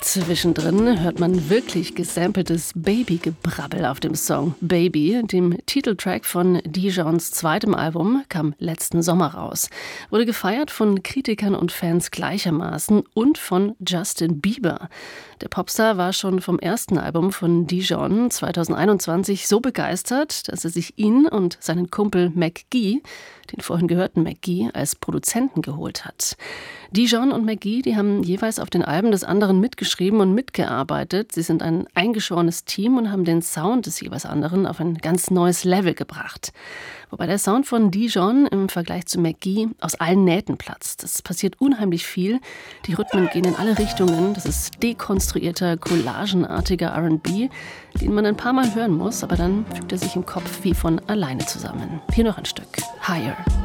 Zwischendrin hört man wirklich gesampeltes Baby-Gebrabbel auf dem Song Baby, dem Titeltrack von Dijons zweitem Album, kam letzten Sommer raus. Wurde gefeiert von Kritikern und Fans gleichermaßen und von Justin Bieber. Der Popstar war schon vom ersten Album von Dijon 2021 so begeistert, dass er sich ihn und seinen Kumpel McGee, den vorhin gehörten McGee, als Produzenten geholt hat. Dijon und McGee, die haben jeweils auf den Alben des anderen mitgeschrieben und mitgearbeitet. Sie sind ein eingeschworenes Team und haben den Sound des jeweils anderen auf ein ganz neues Level gebracht. Wobei der Sound von Dijon im Vergleich zu McGee aus allen Nähten platzt. Es passiert unheimlich viel. Die Rhythmen gehen in alle Richtungen. Das ist dekonstruierter, collagenartiger R&B, den man ein paar Mal hören muss, aber dann fügt er sich im Kopf wie von alleine zusammen. Hier noch ein Stück. Higher.